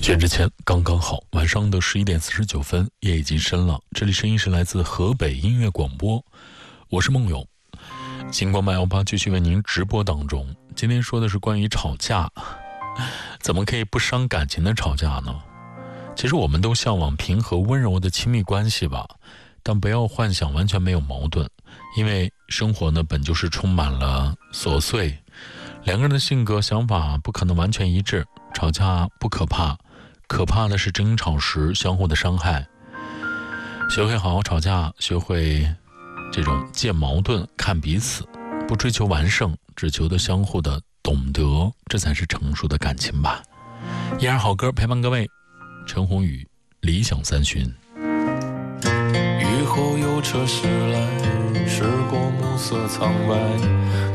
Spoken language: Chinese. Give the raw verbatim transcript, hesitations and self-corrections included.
选之前刚刚好，晚上的十一点四十九分，夜已经深了。这里声音是来自河北音乐广播，我是梦勇。星光麦幺八继续为您直播当中。今天说的是关于吵架，怎么可以不伤感情的吵架呢？其实我们都向往平和温柔的亲密关系吧，但不要幻想完全没有矛盾，因为生活呢本就是充满了琐碎，两个人的性格想法不可能完全一致。吵架不可怕，可怕的是争吵时相互的伤害。学会好好吵架，学会这种借矛盾看彼此，不追求完胜，只求得相互的懂得，这才是成熟的感情吧。一二好歌陪伴各位，陈鸿宇，理想三旬。 雨后有车驶来，驶过暮色苍白，